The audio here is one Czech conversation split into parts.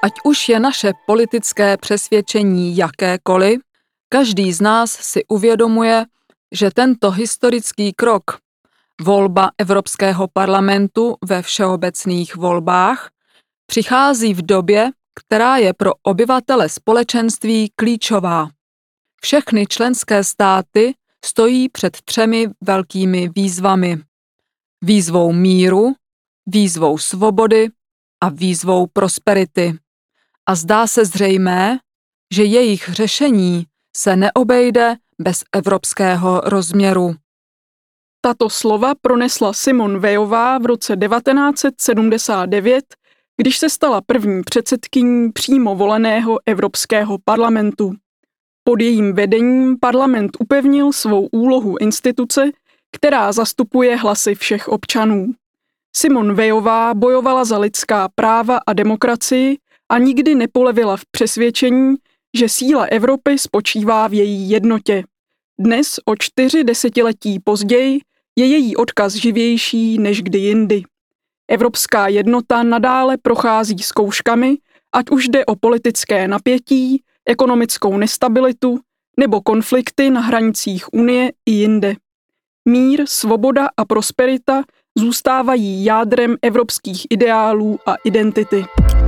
Ať už je naše politické přesvědčení jakékoliv, každý z nás si uvědomuje, že tento historický krok, volba Evropského parlamentu ve všeobecných volbách, přichází v době, která je pro obyvatele společenství klíčová. Všechny členské státy stojí před 3 velkými výzvami. Výzvou míru, výzvou svobody a výzvou prosperity. A zdá se zřejmé, že jejich řešení se neobejde bez evropského rozměru. Tato slova pronesla Simone Weillová v roce 1979, když se stala první předsedkyní přímo voleného Evropského parlamentu. Pod jejím vedením parlament upevnil svou úlohu instituce, která zastupuje hlasy všech občanů. Simone Weillová bojovala za lidská práva a demokracii a nikdy nepolevila v přesvědčení, že síla Evropy spočívá v její jednotě. Dnes, o 4 desetiletí později, je její odkaz živější než kdy jindy. Evropská jednota nadále prochází zkouškami, ať už jde o politické napětí, ekonomickou nestabilitu nebo konflikty na hranicích Unie i jinde. Mír, svoboda a prosperita zůstávají jádrem evropských ideálů a identity.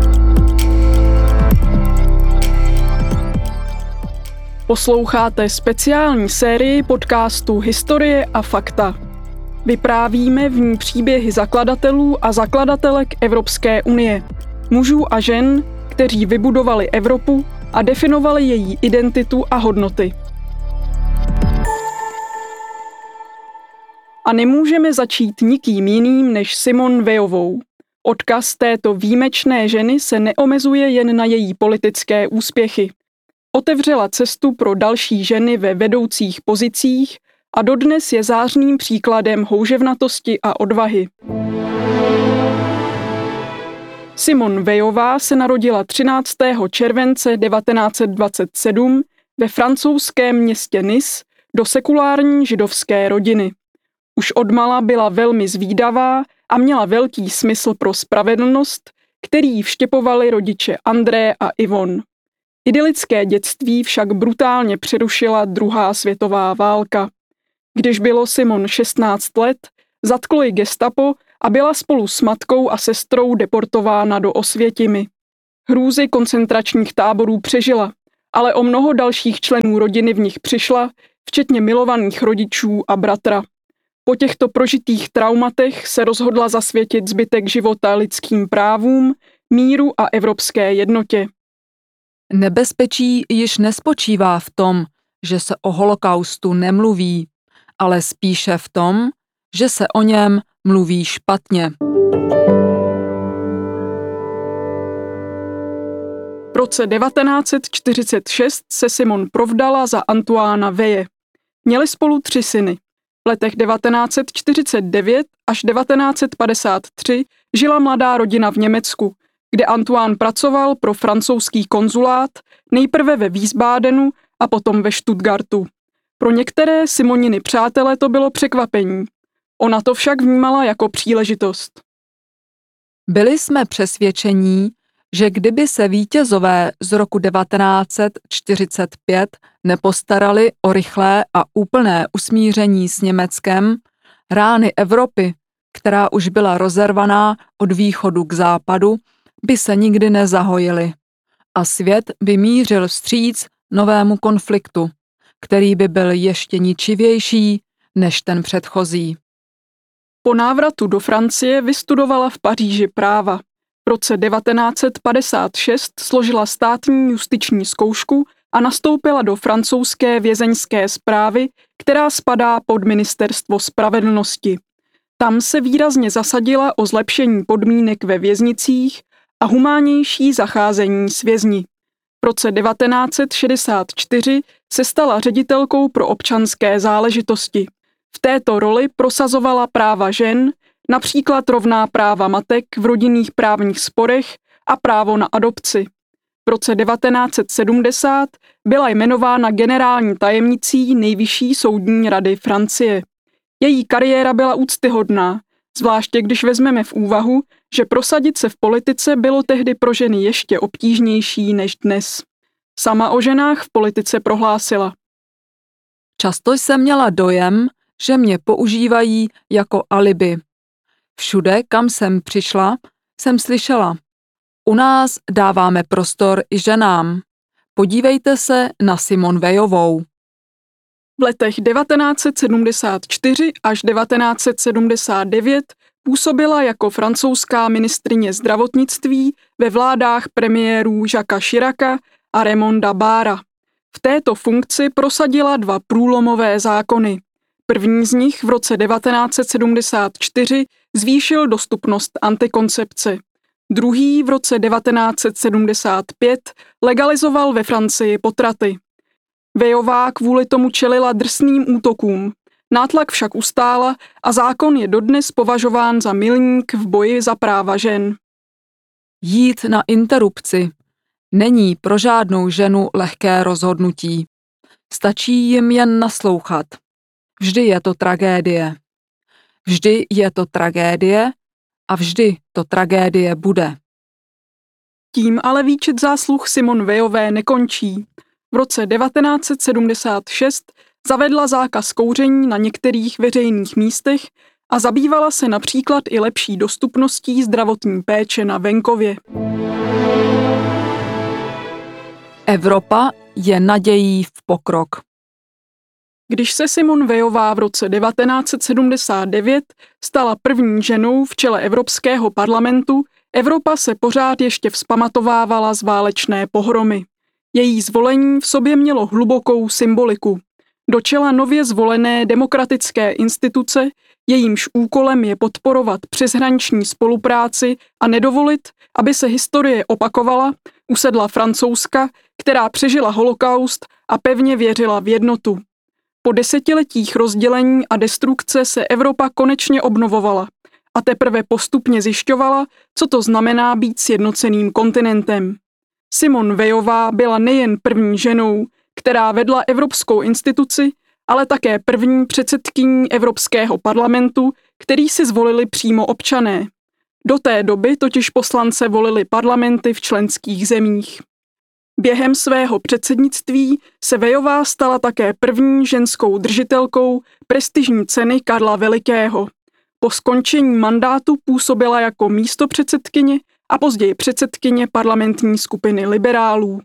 Posloucháte speciální sérii podcastu Historie a fakta. Vyprávíme v ní příběhy zakladatelů a zakladatelek Evropské unie, mužů a žen, kteří vybudovali Evropu a definovali její identitu a hodnoty. A nemůžeme začít nikým jiným než Simone Weillovou. Odkaz této výjimečné ženy se neomezuje jen na její politické úspěchy. Otevřela cestu pro další ženy ve vedoucích pozicích a dodnes je zářným příkladem houževnatosti a odvahy. Simone Weillová se narodila 13. července 1927 ve francouzském městě Nice do sekulární židovské rodiny. Už odmala byla velmi zvídavá a měla velký smysl pro spravedlnost, který vštěpovali rodiče André a Yvonne. Idylické dětství však brutálně přerušila druhá světová válka. Když bylo Simone 16 let, zatklo ji gestapo a byla spolu s matkou a sestrou deportována do Osvětimi. Hrůzy koncentračních táborů přežila, ale o mnoho dalších členů rodiny v nich přišla, včetně milovaných rodičů a bratra. Po těchto prožitých traumatech se rozhodla zasvětit zbytek života lidským právům, míru a evropské jednotě. Nebezpečí již nespočívá v tom, že se o holokaustu nemluví, ale spíše v tom, že se o něm mluví špatně. V roce 1946 se Simone provdala za Antoána Weje. Měli spolu 3 syny. V letech 1949 až 1953 žila mladá rodina v Německu, kde Antoine pracoval pro francouzský konzulát, nejprve ve Wiesbadenu a potom ve Stuttgartu. Pro některé Simoniny přátele to bylo překvapení. Ona to však vnímala jako příležitost. Byli jsme přesvědčení, že kdyby se vítězové z roku 1945 nepostarali o rychlé a úplné usmíření s Německem, rány Evropy, která už byla rozervaná od východu k západu, by se nikdy nezahojily a svět by mířil vstříc novému konfliktu, který by byl ještě ničivější než ten předchozí. Po návratu do Francie vystudovala v Paříži práva. V roce 1956 složila státní justiční zkoušku a nastoupila do francouzské vězeňské správy, která spadá pod Ministerstvo spravedlnosti. Tam se výrazně zasadila o zlepšení podmínek ve věznicích a humánnější zacházení s vězni. V roce 1964 se stala ředitelkou pro občanské záležitosti. V této roli prosazovala práva žen, například rovná práva matek v rodinných právních sporech a právo na adopci. V roce 1970 byla jmenována generální tajemnicí Nejvyšší soudní rady Francie. Její kariéra byla úctyhodná, zvláště když vezmeme v úvahu, že prosadit se v politice bylo tehdy pro ženy ještě obtížnější než dnes. Sama o ženách v politice prohlásila: Často jsem měla dojem, že mě používají jako alibi. Všude, kam jsem přišla, jsem slyšela: u nás dáváme prostor i ženám. Podívejte se na Simone Weillovou. V letech 1974 až 1979 působila jako francouzská ministryně zdravotnictví ve vládách premiérů Jacquesa Chiraca a Raymonda Barra. V této funkci prosadila 2 průlomové zákony. První z nich v roce 1974 zvýšil dostupnost antikoncepce. Druhý v roce 1975 legalizoval ve Francii potraty. Weillová kvůli tomu čelila drsným útokům. Nátlak však ustála a zákon je dodnes považován za milník v boji za práva žen. Jít na interrupci není pro žádnou ženu lehké rozhodnutí. Stačí jim jen naslouchat. Vždy je to tragédie. Vždy je to tragédie a vždy to tragédie bude. Tím ale výčet zásluh Simone Weillové nekončí. V roce 1976 zavedla zákaz kouření na některých veřejných místech a zabývala se například i lepší dostupností zdravotní péče na venkově. Evropa je nadějí v pokrok. Když se Simone Weillová v roce 1979 stala první ženou v čele Evropského parlamentu, Evropa se pořád ještě vzpamatovávala z válečné pohromy. Její zvolení v sobě mělo hlubokou symboliku. Do čela nově zvolené demokratické instituce, jejímž úkolem je podporovat přeshraniční spolupráci a nedovolit, aby se historie opakovala, usedla Francouzska, která přežila holokaust a pevně věřila v jednotu. Po desetiletích rozdělení a destrukce se Evropa konečně obnovovala a teprve postupně zjišťovala, co to znamená být sjednoceným kontinentem. Simone Weillová byla nejen první ženou, která vedla evropskou instituci, ale také první předsedkyní Evropského parlamentu, který si zvolili přímo občané. Do té doby totiž poslance volili parlamenty v členských zemích. Během svého předsednictví se Weillová stala také první ženskou držitelkou prestižní ceny Karla Velikého. Po skončení mandátu působila jako místopředsedkyně a později předsedkyně parlamentní skupiny liberálů.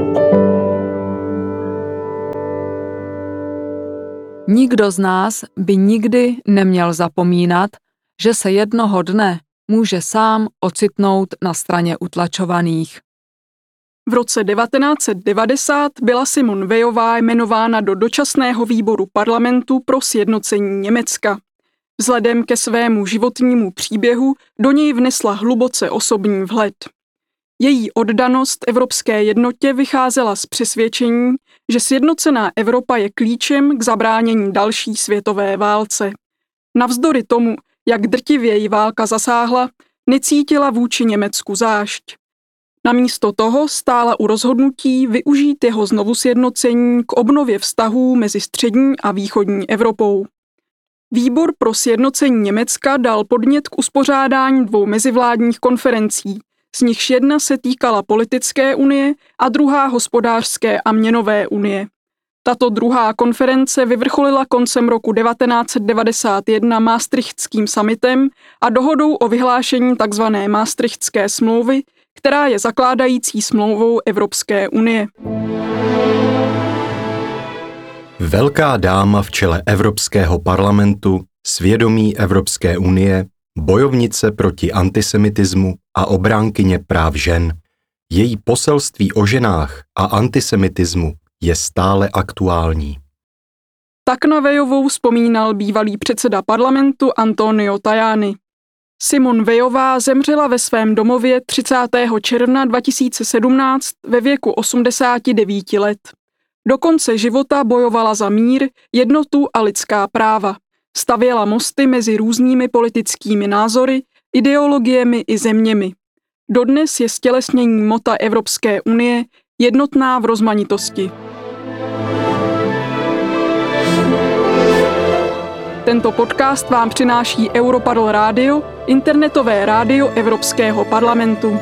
Nikdo z nás by nikdy neměl zapomínat, že se jednoho dne může sám ocitnout na straně utlačovaných. V roce 1990 byla Simone Weillová jmenována do dočasného výboru parlamentu pro sjednocení Německa. Vzhledem ke svému životnímu příběhu do něj vnesla hluboce osobní vhled. Její oddanost evropské jednotě vycházela z přesvědčení, že sjednocená Evropa je klíčem k zabránění další světové válce. Navzdory tomu, jak drtivě ji válka zasáhla, necítila vůči Německu zášť. Namísto toho stála u rozhodnutí využít jeho znovusjednocení k obnově vztahů mezi střední a východní Evropou. Výbor pro sjednocení Německa dal podnět k uspořádání 2 mezivládních konferencí, z nichž jedna se týkala politické unie a druhá hospodářské a měnové unie. Tato druhá konference vyvrcholila koncem roku 1991 Maastrichtským summitem a dohodou o vyhlášení tzv. Maastrichtské smlouvy, která je zakládající smlouvou Evropské unie. Velká dáma v čele Evropského parlamentu, svědomí Evropské unie, bojovnice proti antisemitismu a obránkyně práv žen. Její poselství o ženách a antisemitismu je stále aktuální. Tak na Weillovou vzpomínal bývalý předseda parlamentu Antonio Tajani. Simone Weillová zemřela ve svém domově 30. června 2017 ve věku 89 let. Do konce života bojovala za mír, jednotu a lidská práva. Stavěla mosty mezi různými politickými názory, ideologiemi i zeměmi. Dodnes je stělesnění mota Evropské unie jednotná v rozmanitosti. Tento podcast vám přináší Europarl Radio, internetové rádio Evropského parlamentu.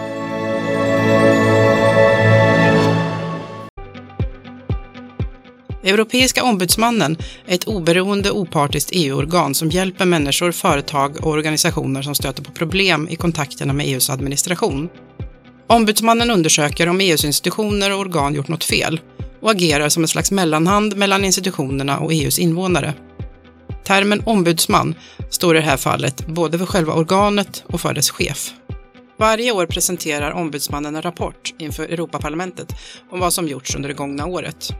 Europeiska ombudsmannen är ett oberoende opartiskt EU-organ som hjälper människor, företag och organisationer som stöter på problem i kontakterna med EUs administration. Ombudsmannen undersöker om EUs institutioner och organ gjort något fel och agerar som en slags mellanhand mellan institutionerna och EUs invånare. Termen ombudsman står i det här fallet både för själva organet och för dess chef. Varje år presenterar ombudsmannen en rapport inför Europaparlamentet om vad som gjorts under det gångna året.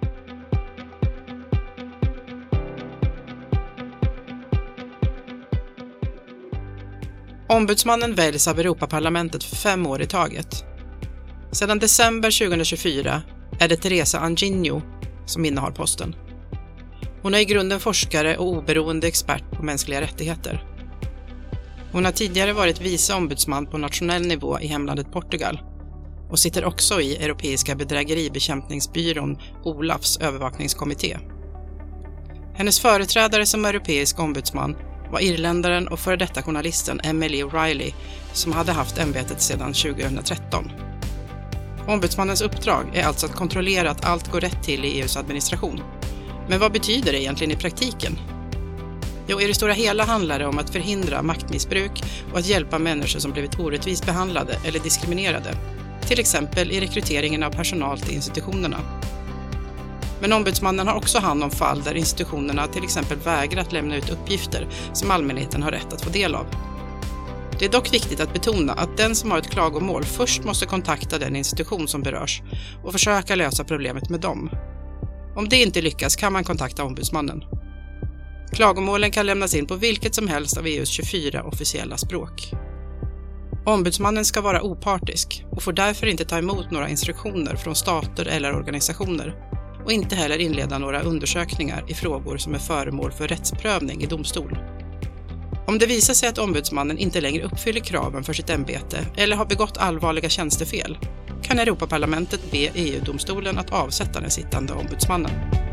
Ombudsmannen väljs av Europaparlamentet för 5 år i taget. Sedan december 2024 är det Teresa Anginho som innehar posten. Hon är i grunden forskare och oberoende expert på mänskliga rättigheter. Hon har tidigare varit vice ombudsman på nationell nivå i hemlandet Portugal och sitter också i Europeiska bedrägeribekämpningsbyrån OLAFs övervakningskommitté. Hennes företrädare som europeisk ombudsman var irländaren och före detta journalisten Emily O'Reilly som hade haft ämbetet sedan 2013. Ombudsmannens uppdrag är alltså att kontrollera att allt går rätt till i EUs administration. Men vad betyder det egentligen i praktiken? Jo, i det stora hela handlar det om att förhindra maktmissbruk och att hjälpa människor som blivit orättvist behandlade eller diskriminerade. Till exempel i rekryteringen av personal till institutionerna. Men ombudsmannen har också hand om fall där institutionerna till exempel vägrat lämna ut uppgifter som allmänheten har rätt att få del av. Det är dock viktigt att betona att den som har ett klagomål först måste kontakta den institution som berörs och försöka lösa problemet med dem. Om det inte lyckas kan man kontakta ombudsmannen. Klagomålen kan lämnas in på vilket som helst av EUs 24 officiella språk. Ombudsmannen ska vara opartisk och får därför inte ta emot några instruktioner från stater eller organisationer och inte heller inleda några undersökningar i frågor som är föremål för rättsprövning i domstol. Om det visar sig att ombudsmannen inte längre uppfyller kraven för sitt ämbete eller har begått allvarliga tjänstefel kan Europaparlamentet be EU-domstolen att avsätta den sittande ombudsmannen.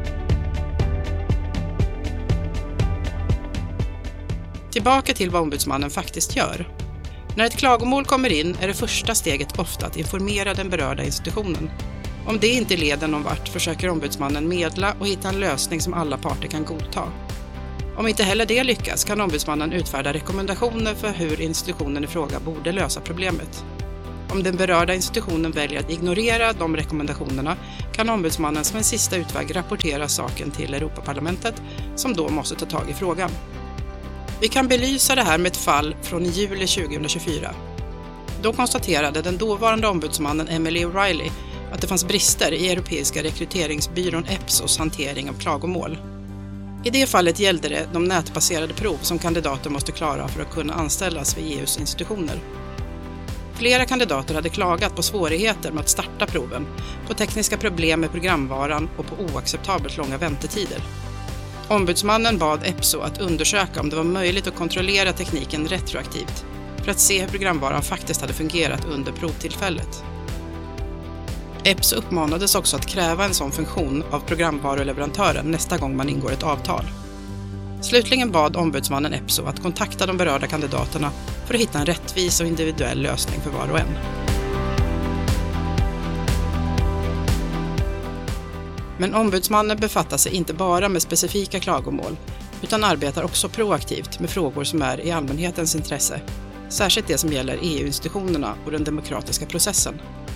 Tillbaka till vad ombudsmannen faktiskt gör. När ett klagomål kommer in är det första steget ofta att informera den berörda institutionen. Om det inte leder någon vart försöker ombudsmannen medla och hitta en lösning som alla parter kan godta. Om inte heller det lyckas kan ombudsmannen utfärda rekommendationer för hur institutionen i fråga borde lösa problemet. Om den berörda institutionen väljer att ignorera de rekommendationerna kan ombudsmannen som en sista utväg rapportera saken till Europaparlamentet som då måste ta tag i frågan. Vi kan belysa det här med ett fall från juli 2024. Då konstaterade den dåvarande ombudsmannen Emily O'Reilly att det fanns brister i Europeiska rekryteringsbyrån EPSOs hantering av klagomål. I det fallet gällde det de nätbaserade prov som kandidater måste klara för att kunna anställas vid EUs institutioner. Flera kandidater hade klagat på svårigheter med att starta proven, på tekniska problem med programvaran och på oacceptabelt långa väntetider. Ombudsmannen bad EPSO att undersöka om det var möjligt att kontrollera tekniken retroaktivt för att se hur programvaran faktiskt hade fungerat under provtillfället. EPSO uppmanades också att kräva en sån funktion av programvaruleverantören nästa gång man ingår ett avtal. Slutligen bad ombudsmannen EPSO att kontakta de berörda kandidaterna för att hitta en rättvis och individuell lösning för var och en. Men ombudsmannen befattar sig inte bara med specifika klagomål utan arbetar också proaktivt med frågor som är i allmänhetens intresse, särskilt det som gäller EU-institutionerna och den demokratiska processen.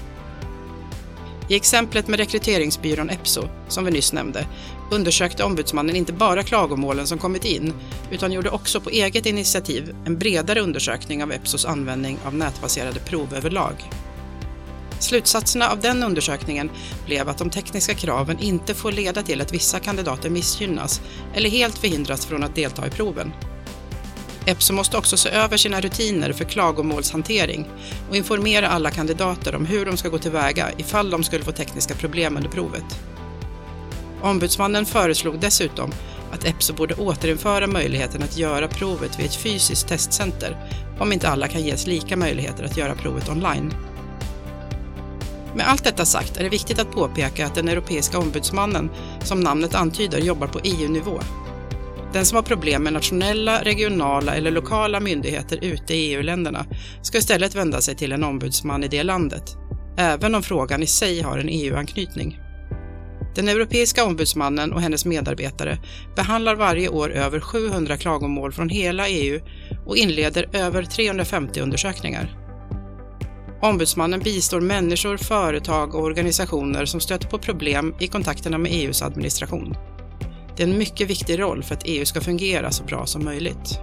I exemplet med rekryteringsbyrån EPSO, som vi nyss nämnde, undersökte ombudsmannen inte bara klagomålen som kommit in, utan gjorde också på eget initiativ en bredare undersökning av EPSOs användning av nätbaserade prov överlag. Slutsatserna av den undersökningen blev att de tekniska kraven inte får leda till att vissa kandidater missgynnas eller helt förhindras från att delta i proven. EPSO måste också se över sina rutiner för klagomålshantering och informera alla kandidater om hur de ska gå tillväga ifall de skulle få tekniska problem under provet. Ombudsmannen föreslog dessutom att EPSO borde återinföra möjligheten att göra provet vid ett fysiskt testcenter om inte alla kan ges lika möjligheter att göra provet online. Med allt detta sagt är det viktigt att påpeka att den europeiska ombudsmannen, som namnet antyder, jobbar på EU-nivå. Den som har problem med nationella, regionala eller lokala myndigheter ute i EU-länderna ska istället vända sig till en ombudsman i det landet, även om frågan i sig har en EU-anknytning. Den europeiska ombudsmannen och hennes medarbetare behandlar varje år över 700 klagomål från hela EU och inleder över 350 undersökningar. Ombudsmannen bistår människor, företag och organisationer som stöter på problem i kontakterna med EU:s administration. Det är en mycket viktig roll för att EU ska fungera så bra som möjligt.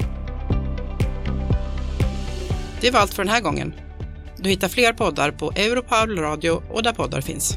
Det var allt för den här gången. Du hittar fler poddar på Europarl Radio och där poddar finns.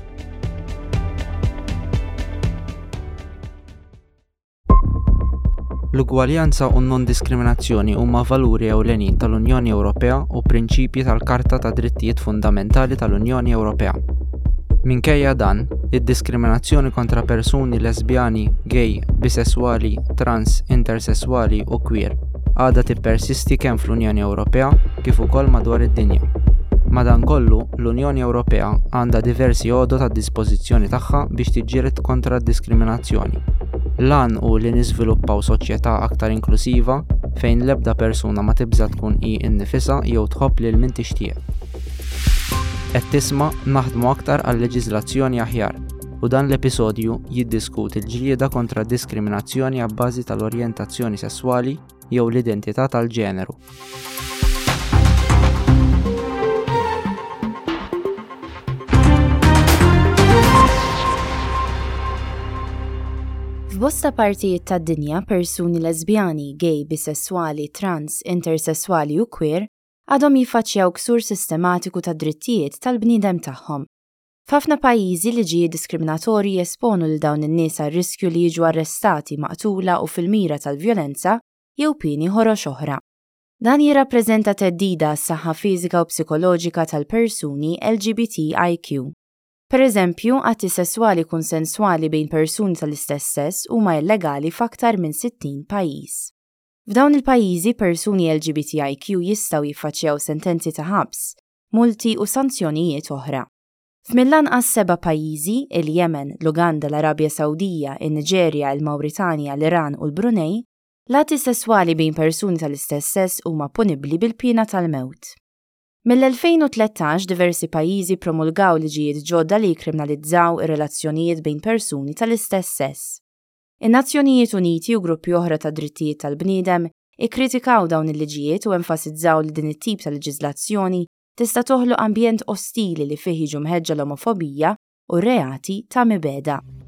L-ugwaljanza u non-diskriminazzjoni huma valuri ewlenin tal-Unjoni Ewropea u prinċipji tal-Karta ta' Drittijiet Fundamentali tal-Unjoni Ewropea. Minkejja dan, id-diskriminazzjoni kontra persuni lesbjani, gay, bisessuali, trans, intersessuali u queer għadha tippersisti kemm fl-Unjoni Ewropea kif ukoll madwar id-dinja. Madankollu, l-Unjoni Ewropea għandha diversi għodod tad-dispożizzjoni tagħha biex tiġġieled kontra d-diskriminazzjoni. Lan u li niżviluppaw soċjetà aktar inklusiva fejn l-ebda persuna ma tibża tkun hi nnifisha jew tħobb lil min tixtieq. Qed tisma' naħdmu aktar għal leġiżlazzjoni aħjar u dan l-episodju jiddiskuti l-ġlieda kontra d diskriminazzjoni abbażi tal-orjentazzjoni sesswali jew l-identità tal-ġeneru. F'bosta partijiet tad-dinja persuni lesbjani, gay, bisessuali, trans, intersessuali u queer għadhom jiffaċċjaw ksur sistematiku ta' drittijiet tal-bniedem tagħhom. F'ħafna pajjiżi liġijiet diskriminatorji jesponu lil dawn in-nies għar-riskju li jiġu arrestati, maqtula u fil-mira tal-vjolenza jew pieni ħorox oħra. Dan jirrappreżenta theddida għas-saħħa fiżika u psikoloġika tal-persuni LGBTIQ. Per eżempju, atti sesswali konsenswali bejn persuni tal-istess sess huma illegali f'aktar minn 60 pajjiż. F'dawn il-pajjiżi persuni LGBTIQ jistgħu jiffaċċjaw sentenzi ta' ħabs, multi u sanzjonijiet oħra. F'mill-anqas 7 pajjiżi, il-Yemen, l-Uganda, l-Arabja Sawdija, in-Niġerja, il-Mawritanja, l-Iran u l-Brunei, l-atti sesswali bejn persuni tal-istess sess huma punibbli bil-pina tal-mewt. Mill-2013 diversi pajjiżi promulgaw liġijiet ġodda li jkriminalizzaw ir-relazzjonijiet bejn persuni tal-istess sess. In-Nazzjonijiet Uniti u gruppi oħra ta' drittijiet tal-bniedem ikkritikaw dawn il-liġijiet u enfasizzaw li din it-tip ta' leġiżlazzjoni tista' toħloq ambjent ostili li fih jiġu mħeġġa l-omofobija u reati ta' mibeda.